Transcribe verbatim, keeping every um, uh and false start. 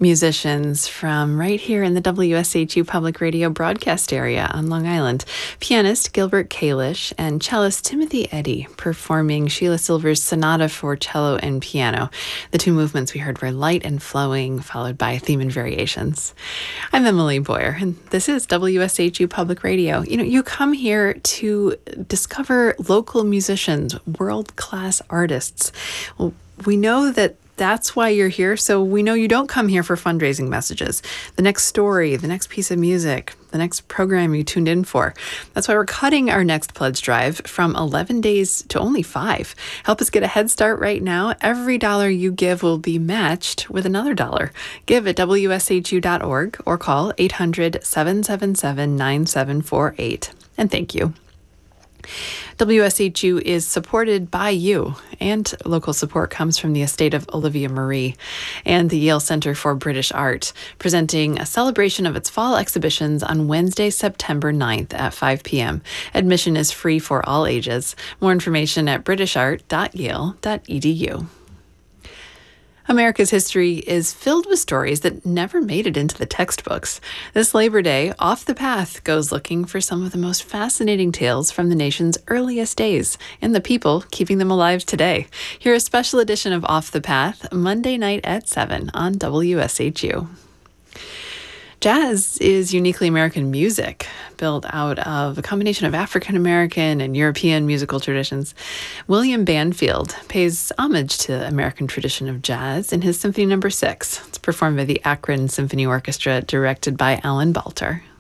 musicians from right here in the W S H U Public Radio broadcast area on Long Island. Pianist Gilbert Kalish and cellist Timothy Eddy performing Sheila Silver's Sonata for Cello and Piano. The two movements we heard were light and flowing, followed by theme and variations. I'm Emily Boyer, and this is W S H U Public Radio. You know, you come here to discover local musicians, world-class artists. Well, we know that that's why you're here, so we know you don't come here for fundraising messages. The next story, the next piece of music, the next program you tuned in for. That's why we're cutting our next pledge drive from eleven days to only five. Help us get a head start right now. Every dollar you give will be matched with another dollar. Give at W S H U dot org or call eight hundred, seven seven seven, nine seven four eight. And thank you. W S H U is supported by you, and local support comes from the estate of Olivia Marie and the Yale Center for British Art, presenting a celebration of its fall exhibitions on Wednesday, September ninth at five p.m. Admission is free for all ages. More information at british art dot yale dot e d u. America's history is filled with stories that never made it into the textbooks. This Labor Day, Off the Path goes looking for some of the most fascinating tales from the nation's earliest days and the people keeping them alive today. Hear a special edition of Off the Path Monday night at seven on W S H U. Jazz is uniquely American music, built out of a combination of African American and European musical traditions. William Banfield pays homage to the American tradition of jazz in his Symphony Number Six. It's performed by the Akron Symphony Orchestra, directed by Alan Balter.